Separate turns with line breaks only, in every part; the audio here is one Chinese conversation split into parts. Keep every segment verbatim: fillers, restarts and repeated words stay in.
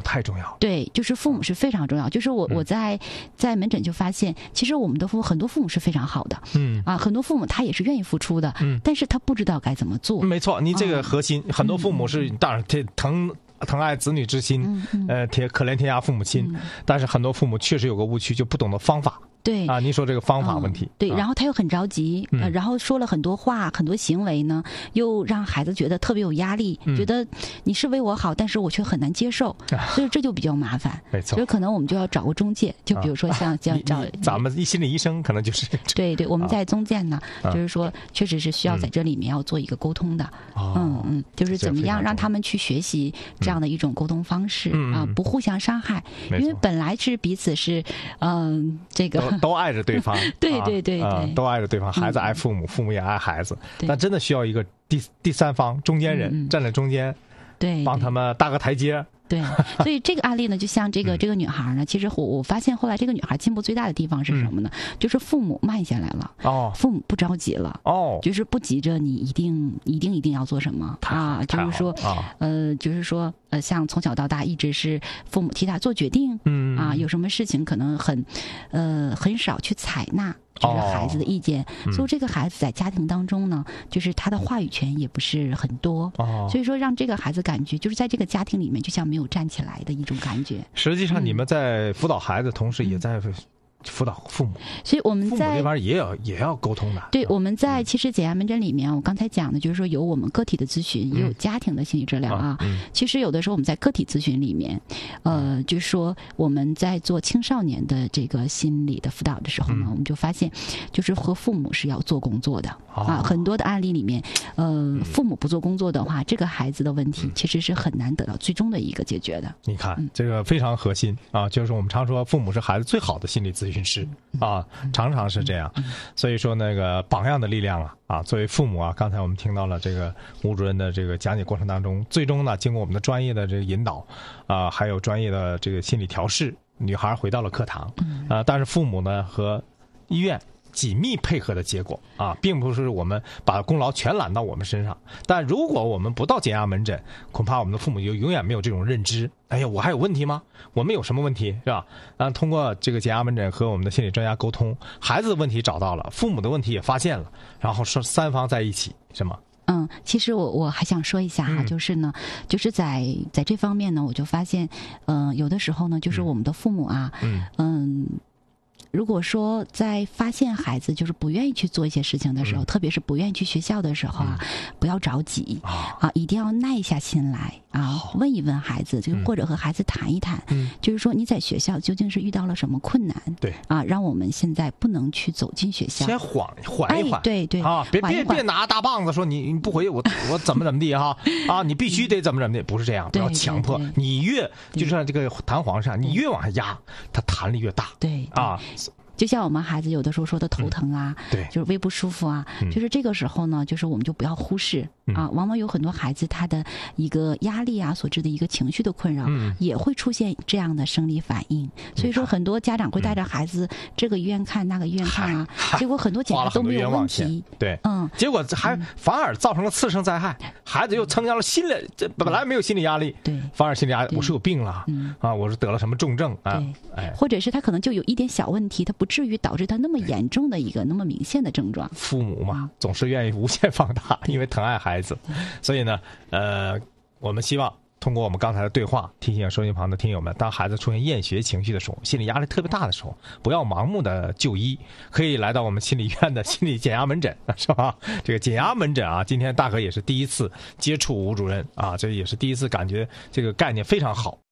太重要了。
对，就是父母是非常重要。就是我、嗯、我在在门诊就发现，其实我们的父母很多父母是非常好的，
嗯
啊，很多父母他也是愿意付出的，
嗯，
但是他不知道该怎么做。
没错，你这个核心，嗯、很多父母是、嗯、当然疼。疼爱子女之心，
嗯嗯、
呃，贴可怜天下父母亲、
嗯。
但是很多父母确实有个误区，就不懂得方法。
对
啊，您说这个方法问题，
嗯、对、啊，然后他又很着急、嗯呃，然后说了很多话，很多行为呢，又让孩子觉得特别有压力，嗯、觉得你是为我好，但是我却很难接受，啊、所以这就比较麻烦。
没错，
所以可能我们就要找个中介，就比如说像、啊、像找
咱们心理医生，可能就是
对对，我们在中间呢，
啊、
就是说确实是需要在这里面要做一个沟通的，
嗯
嗯嗯，就是怎么样让他们去学习这样的一种沟通方式、
嗯、
啊，不互相伤害，因为本来是彼此是嗯、呃、这个
都, 都爱着对方。
对对对对、
啊呃，都爱着对方，孩子爱父母，嗯、父母也爱孩子，但真的需要一个第第三方中间人、嗯、站在中间，
对，
帮他们搭个台阶。
对，所以这个案例呢，就像这个这个女孩呢，其实我我发现后来这个女孩进步最大的地方是什么呢？嗯、就是父母慢下来了，
哦，
父母不着急了，
哦，
就是不急着你一定一定一定要做什么啊，就是说，
啊、
呃，就是说，呃，像从小到大一直是父母替他做决定，
嗯
啊，有什么事情可能很，呃，很少去采纳。就是孩子的意见、哦，所以这个孩子在家庭当中呢，就是他的话语权也不是很多，
哦、
所以说让这个孩子感觉就是在这个家庭里面就像没有站起来的一种感觉。
实际上，你们在辅导孩子，同时也在辅导父母，
所以我们在
父母这边也要也要沟通的。
对，我们在其实减压门诊里面，我刚才讲的就是说有我们个体的咨询，也有家庭的心理治疗啊。
嗯、
其实有的时候我们在个体咨询里面，呃，就是说我们在做青少年的这个心理的辅导的时候呢，
嗯、
我们就发现，就是和父母是要做工作的、
哦、
啊。很多的案例里面，呃，父母不做工作的话，这个孩子的问题其实是很难得到最终的一个解决的。
你看，嗯、这个非常核心啊，就是我们常说父母是孩子最好的心理咨询师啊。啊，常常是这样，所以说那个榜样的力量啊，啊，作为父母啊，刚才我们听到了这个吴主任的这个讲解过程当中，最终呢，经过我们的专业的这个引导，啊，还有专业的这个心理调试，女孩回到了课堂，啊，但是父母呢和医院紧密配合的结果啊，并不是我们把功劳全揽到我们身上。但如果我们不到减压门诊，恐怕我们的父母就永远没有这种认知。哎呀，我还有问题吗？我们有什么问题是吧？啊，通过这个减压门诊和我们的心理专家沟通，孩子的问题找到了，父母的问题也发现了，然后说三方在一起，是吗？
嗯，其实我我还想说一下哈、啊嗯，就是呢，就是在在这方面呢，我就发现，嗯、呃，有的时候呢，就是我们的父母啊，
嗯。
嗯如果说在发现孩子就是不愿意去做一些事情的时候，嗯、特别是不愿意去学校的时候啊，嗯、不要着急、哦、啊，一定要耐下心来啊，问一问孩子，就或者和孩子谈一谈，
嗯、
就是说你在学校究竟是遇到了什么困难？
对啊，
让我们现在不能去走进学校，
先缓缓一缓，
哎、对对
啊，别
缓
别别拿大棒子说你你不回我我怎么怎么地哈啊，你必须得怎么怎么地，不是这样，不要强迫，你越就像这个弹簧上，你越往下压，它弹力越大，
对
啊。
就像我们孩子有的时候说的头疼啊，
嗯、对，
就是胃不舒服啊、
嗯，
就是这个时候呢，就是我们就不要忽视、
嗯、
啊。往往有很多孩子他的一个压力啊所致的一个情绪的困扰，
嗯、
也会出现这样的生理反应。所以说，很多家长会带着孩子、嗯、这个医院看那个医院看啊，结果很多检查都没有问题。
对，
嗯，
结果还反而造成了次生灾害，嗯、孩子又增加了心理，这本来没有心理压力，
对，
反而心理压力，我是有病了，
嗯
啊，我是得了什么重症啊，
哎，或者是他可能就有一点小问题，他不至于导致他那么严重的一个那么明显的症状。
父母嘛，总是愿意无限放大，因为疼爱孩子，所以呢，呃，我们希望通过我们刚才的对话，提醒收音旁的听友们，当孩子出现厌学情绪的时候，心理压力特别大的时候，不要盲目的就医，可以来到我们心理院的心理减压门诊，是吧？这个减压门诊啊，今天大哥也是第一次接触吴主任啊，这也是第一次感觉这个概念非常好。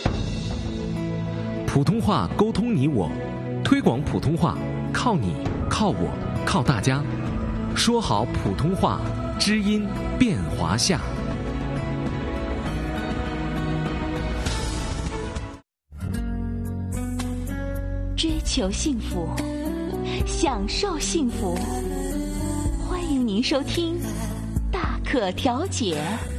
普通话沟通你我，推广普通话靠你靠我靠大家，说好普通话，知音变华夏。
追求幸福，享受幸福，欢迎您收听大可调解。